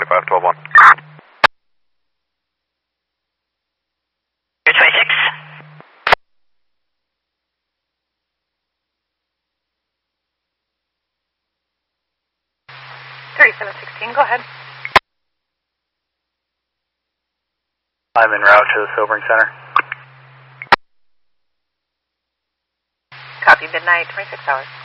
512-1. You're 26. Go ahead. I'm en route to the sobering center. Copy, midnight, 26 hours.